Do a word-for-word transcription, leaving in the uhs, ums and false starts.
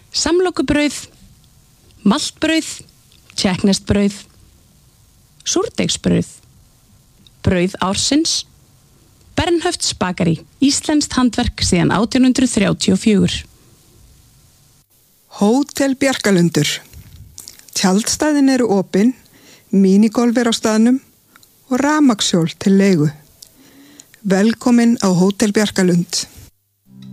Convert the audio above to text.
samlokubrauð, maltbrauð, tékkneskt brauð, súrdeigsbrauð, brauð ársins, Bernhöfts bakari, íslenskt handverk síðan átján hundrað þrjátíu og fjögur. Hótel Bjarkalundur. Tjaldstæðin eru opin, mínigolf er á staðnum og rafmagnshjól til leigu. Velkomin á Hótel Bjarkalund.